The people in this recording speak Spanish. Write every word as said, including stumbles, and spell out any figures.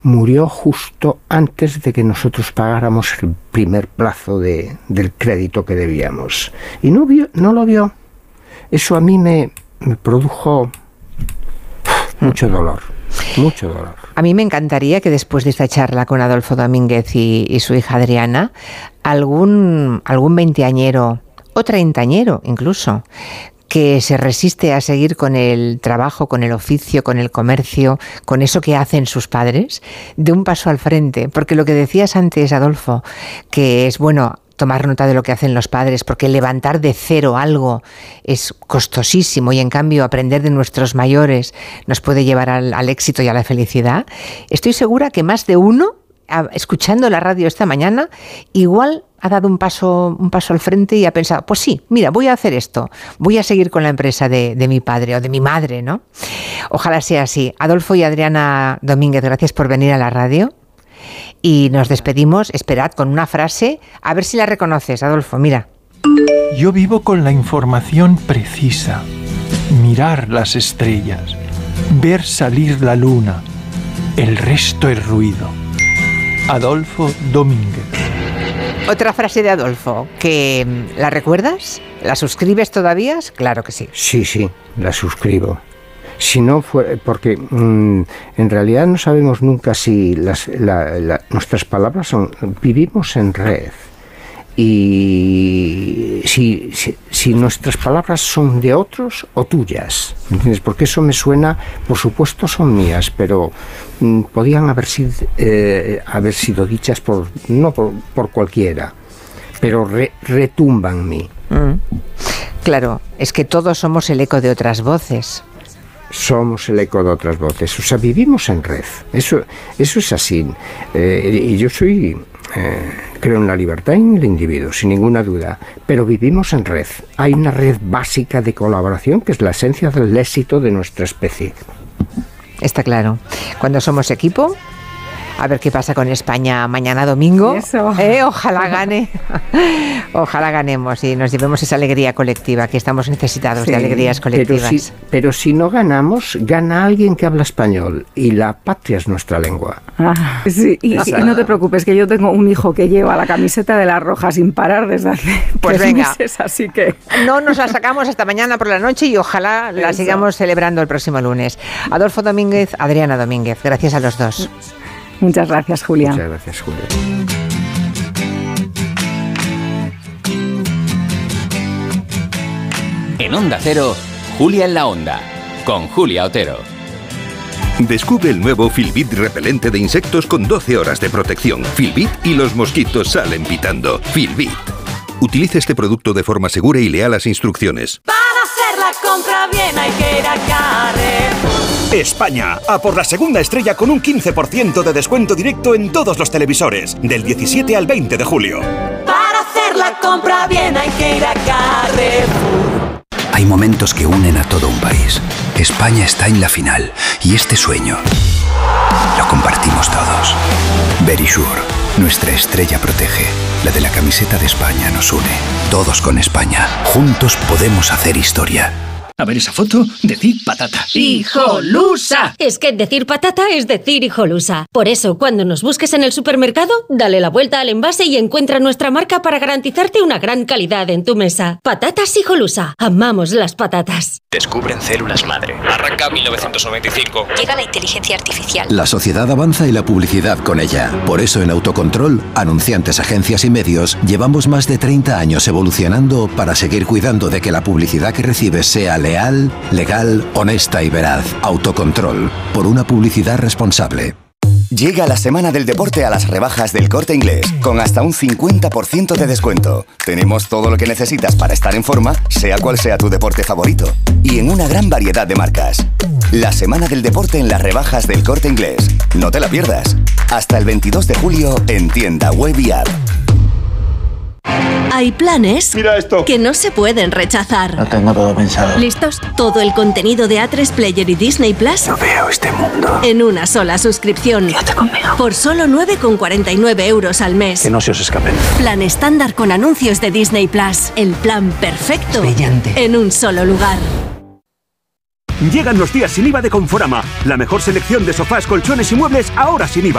murió justo antes de que nosotros pagáramos el primer plazo de, del crédito que debíamos. Y no, vio, no lo vio. Eso a mí me, me produjo mucho dolor, mucho dolor. A mí me encantaría que después de esta charla con Adolfo Domínguez y, y su hija Adriana, algún, algún veinteañero o treintañero incluso, que se resiste a seguir con el trabajo, con el oficio, con el comercio, con eso que hacen sus padres, de un paso al frente. Porque lo que decías antes, Adolfo, que es bueno tomar nota de lo que hacen los padres, porque levantar de cero algo es costosísimo y en cambio aprender de nuestros mayores nos puede llevar al, al éxito y a la felicidad. Estoy segura que más de uno, escuchando la radio esta mañana, igual ha dado un paso, un paso al frente y ha pensado, pues sí, mira, voy a hacer esto, voy a seguir con la empresa de, de mi padre o de mi madre, ¿no? Ojalá sea así. Adolfo y Adriana Domínguez, gracias por venir a la radio y nos despedimos, esperad, con una frase, a ver si la reconoces, Adolfo, mira. Yo vivo con la información precisa, mirar las estrellas, ver salir la luna, el resto es ruido. Adolfo Domínguez. Otra frase de Adolfo, que ¿la recuerdas? ¿La suscribes todavía? Claro que sí. Sí, sí, la suscribo. Si no fue, porque mmm, en realidad no sabemos nunca si las, la, la, nuestras palabras son, vivimos en red. Y si, si, si nuestras palabras son de otros o tuyas, ¿entiendes? Porque eso me suena, por supuesto son mías, pero mm, podían haber sido, eh, haber sido dichas por no por, por cualquiera, pero re, retumban en mí. Mm. Claro, es que todos somos el eco de otras voces. Somos el eco de otras voces, o sea, vivimos en red, eso, eso es así. Eh, y yo soy... Eh, creo en la libertad y en el individuo, sin ninguna duda, pero vivimos en red. Hay una red básica de colaboración que es la esencia del éxito de nuestra especie. Está claro. Cuando somos equipo, a ver qué pasa con España mañana domingo. Eso. Eh, ojalá gane. Ojalá ganemos y nos llevemos esa alegría colectiva, que estamos necesitados sí, de alegrías colectivas. Pero si, pero si no ganamos, gana alguien que habla español y la patria es nuestra lengua. Ah, sí, y, y no te preocupes, que yo tengo un hijo que lleva la camiseta de la Roja sin parar desde hace pues tres venga. meses, así que... No nos la sacamos hasta mañana por la noche y ojalá la Eso. sigamos celebrando el próximo lunes. Adolfo Domínguez, Adriana Domínguez, gracias a los dos. Muchas gracias, Julia. Muchas gracias, Julia. En Onda Cero, Julia en la Onda, con Julia Otero. Descubre el nuevo Filbit repelente de insectos con doce horas de protección. Filbit y los mosquitos salen pitando. Filbit. Utilice este producto de forma segura y lea las instrucciones. Para hacer la compra bien hay que ir a Carrefour. España, a por la segunda estrella con un quince por ciento de descuento directo en todos los televisores, del diecisiete al veinte de julio. Para hacer la compra bien hay que ir a Carrefour. Hay momentos que unen a todo un país. España está en la final y este sueño lo compartimos todos. Verisure, nuestra estrella protege. La de la camiseta de España nos une. Todos con España. Juntos podemos hacer historia. A ver esa foto, decir patata. ¡Hijolusa! Es que decir patata es decir hijolusa. Por eso, cuando nos busques en el supermercado, dale la vuelta al envase y encuentra nuestra marca para garantizarte una gran calidad en tu mesa. Patatas Hijolusa. Amamos las patatas. Descubren células madre. Arranca mil novecientos noventa y cinco. Llega la inteligencia artificial. La sociedad avanza y la publicidad con ella. Por eso en Autocontrol, anunciantes, agencias y medios, llevamos más de treinta años evolucionando para seguir cuidando de que la publicidad que recibes sea leal, legal, honesta y veraz. Autocontrol, por una publicidad responsable. Llega la semana del deporte a las rebajas del Corte Inglés, con hasta un cincuenta por ciento de descuento. Tenemos todo lo que necesitas para estar en forma, sea cual sea tu deporte favorito. Y en una gran variedad de marcas. La semana del deporte en las rebajas del Corte Inglés. No te la pierdas. Hasta el veintidós de julio en tienda web y app. Hay planes Mira esto. que no se pueden rechazar. Lo tengo todo pensado. ¿Listos? Todo el contenido de A tres Player y Disney Plus. No veo este mundo. En una sola suscripción. Quédate conmigo. Por solo nueve con cuarenta y nueve euros al mes. Que no se os escapen. Plan estándar con anuncios de Disney Plus. El plan perfecto. Brillante. En un solo lugar. Llegan los días sin I V A de Conforama. La mejor selección de sofás, colchones y muebles ahora sin I V A.